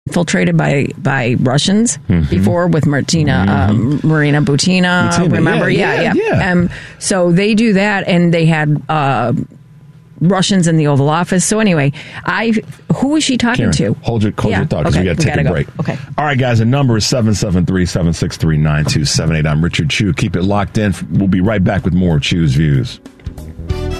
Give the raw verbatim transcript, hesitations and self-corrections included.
infiltrated by by Russians mm-hmm. before with Martina mm-hmm. um, Marina Butina. Butina remember? Yeah, yeah. yeah. yeah. Um, so they do that, and they had uh, Russians in the Oval Office. So anyway, I who was she talking Karen, to? Hold your, hold yeah. your thought because okay. we got to take a go. break. Okay. All right, guys. The number is seven seven three, seven six three, nine two seven eight. I'm Richard Chew. Keep it locked in. We'll be right back with more Chew's Views.